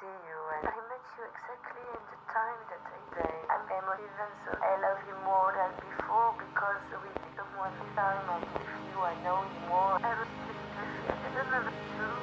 see you, and I met you exactly in the time that I say I'm emotive, and so I love you more than before because we did one time. I with you, I know you more. I was just with you. I don't know.